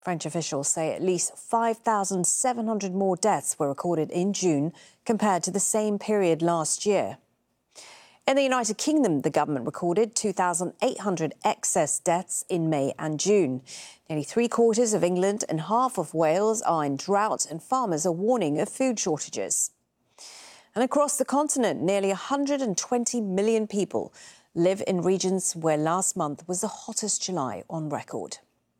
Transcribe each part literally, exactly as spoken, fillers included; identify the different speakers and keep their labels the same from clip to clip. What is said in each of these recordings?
Speaker 1: French officials say at least five thousand seven hundred more deaths were recorded in June compared to the same period last year. In the United Kingdom, the government recorded two thousand eight hundred excess deaths in May and June. Nearly three quarters of England and half of Wales are in drought, and farmers are warning of food shortages. And across the continent, nearly one hundred twenty million people live in regions where last month was the hottest July on record.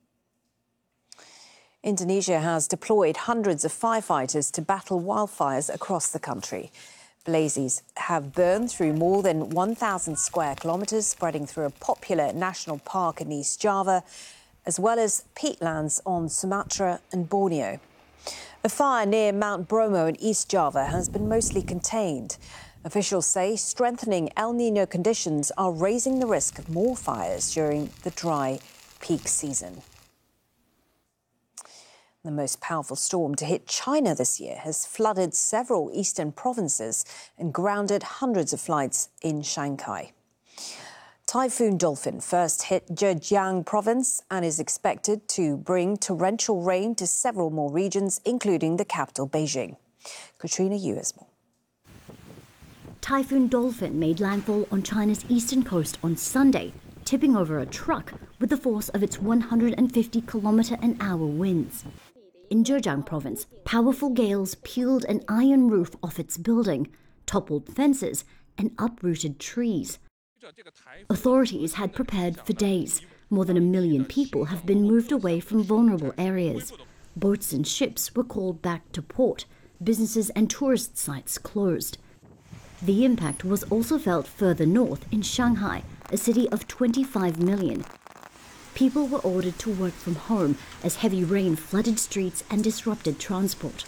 Speaker 1: Indonesia has deployed hundreds of firefighters to battle wildfires across the country. Blazes have burned through more than one thousand square kilometres, spreading through a popular national park in East Java, as well as peatlands on Sumatra and Borneo. A fire near Mount Bromo in East Java has been mostly contained. Officials say strengthening El Niño conditions are raising the risk of more fires during the dry peak season. The most powerful storm to hit China this year has flooded several eastern provinces and grounded hundreds of flights in Shanghai. Typhoon Dolphin first hit Zhejiang province and is expected to bring torrential rain to several more regions, including the capital, Beijing. Katrina Yu has more.
Speaker 2: Typhoon Dolphin made landfall on China's eastern coast on Sunday, tipping over a truck with the force of its one hundred fifty kilometre an hour winds. In Zhejiang province, powerful gales peeled an iron roof off its building, toppled fences and uprooted trees. Authorities had prepared for days. More than a million people have been moved away from vulnerable areas. Boats and ships were called back to port. Businesses and tourist sites closed. The impact was also felt further north in Shanghai, a city of twenty-five million. People were ordered to work from home as heavy rain flooded streets and disrupted transport.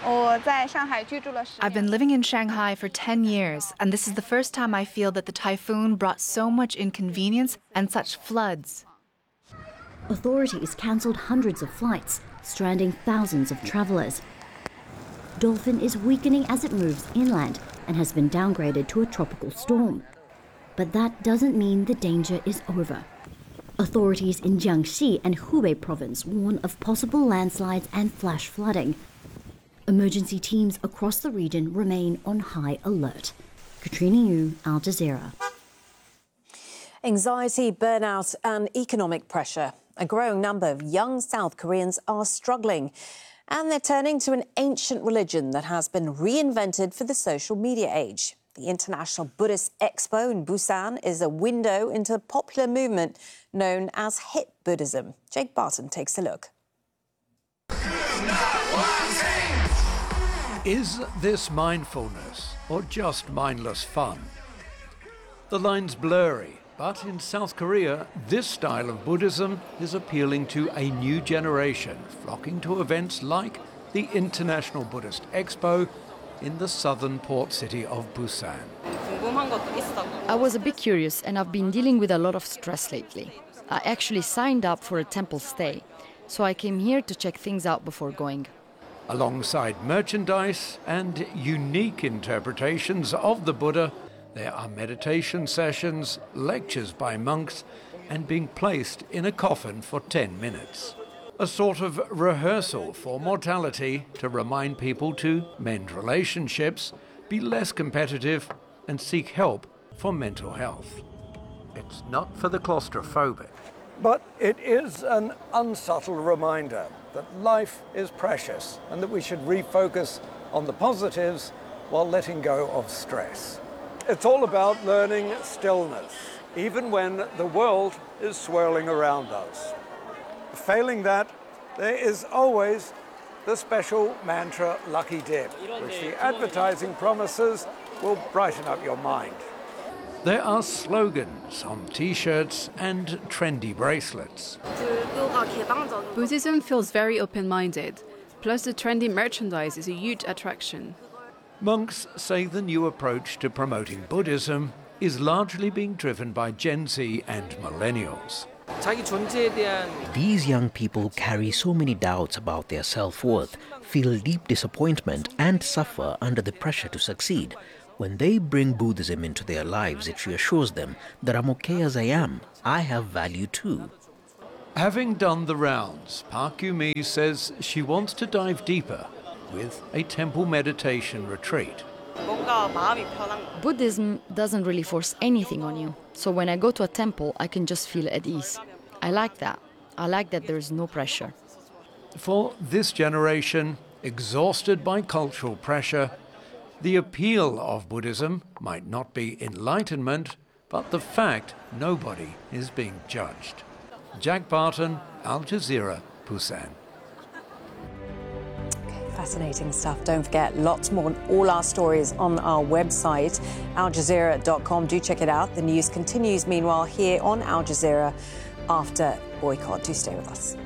Speaker 3: I've been living in Shanghai for ten years, and this is the first time I feel that the typhoon brought so much inconvenience and such floods.
Speaker 2: Authorities cancelled hundreds of flights, stranding thousands of travellers. Dolphin is weakening as it moves inland and has been downgraded to a tropical storm. But that doesn't mean the danger is over. Authorities in Jiangxi and Hubei province warn of possible landslides and flash flooding. Emergency teams across the region remain on high alert. Katrina Yu, Al Jazeera.
Speaker 1: Anxiety, burnout and economic pressure. A growing number of young South Koreans are struggling, and they're turning to an ancient religion that has been reinvented for the social media age. The International Buddhist Expo in Busan is a window into a popular movement known as Hip Buddhism. Jake Barton takes a look.
Speaker 4: Is this mindfulness or just mindless fun? The line's blurry, but in South Korea, this style of Buddhism is appealing to a new generation, flocking to events like the International Buddhist Expo in the southern port city of Busan.
Speaker 5: I was a bit curious, and I've been dealing with a lot of stress lately. I actually signed up for a temple stay, so I came here to check things out before going.
Speaker 4: Alongside merchandise and unique interpretations of the Buddha, there are meditation sessions, lectures by monks, and being placed in a coffin for ten minutes. A sort of rehearsal for mortality to remind people to mend relationships, be less competitive, and seek help for mental health. It's not for the claustrophobic.
Speaker 6: But it is an unsubtle reminder that life is precious and that we should refocus on the positives while letting go of stress. It's all about learning stillness, even when the world is swirling around us. Failing that, there is always the special mantra Lucky Dip, which the advertising promises will brighten up your mind.
Speaker 4: There are slogans on T-shirts and trendy bracelets.
Speaker 7: Buddhism feels very open-minded, plus the trendy merchandise is a huge attraction.
Speaker 4: Monks say the new approach to promoting Buddhism is largely being driven by Gen Z and millennials.
Speaker 8: These young people carry so many doubts about their self-worth, feel deep disappointment and suffer under the pressure to succeed. When they bring Buddhism into their lives, it reassures them that I'm okay as I am. I have value too.
Speaker 4: Having done the rounds, Park Yu-mi says she wants to dive deeper with a temple meditation retreat.
Speaker 5: Buddhism doesn't really force anything on you. So when I go to a temple, I can just feel at ease. I like that. I like that there is no pressure.
Speaker 4: For this generation, exhausted by cultural pressure, the appeal of Buddhism might not be enlightenment, but the fact nobody is being judged. Jack Barton, Al Jazeera, Busan.
Speaker 1: Fascinating stuff. Don't forget, lots more on all our stories on our website, al jazeera dot com. Do check it out. The news continues, meanwhile, here on Al Jazeera after boycott. Do stay with us.